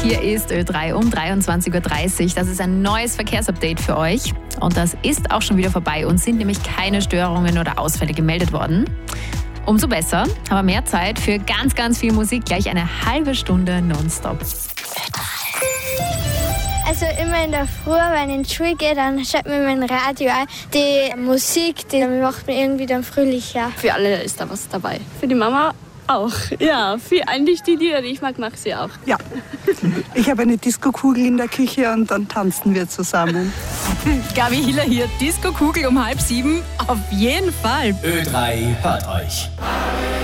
Hier ist Ö3 um 23.30 Uhr. Das ist ein neues Verkehrsupdate für euch. Und das ist auch schon wieder vorbei. Uns sind nämlich keine Störungen oder Ausfälle gemeldet worden. Umso besser, haben wir mehr Zeit für ganz, ganz viel Musik. Gleich eine halbe Stunde nonstop. Also immer in der Früh, wenn ich in die Schule gehe, dann schaut mir mein Radio an. Die Musik, die macht mich irgendwie dann fröhlicher. Für alle ist da was dabei. Für die Mama auch. Ja, für eigentlich die Lieder, die ich mag sie auch. Ja, ich habe eine Disco-Kugel in der Küche und dann tanzen wir zusammen. Gabi Hiller hier, Disco-Kugel um 6:30. Auf jeden Fall. Ö3 hört euch.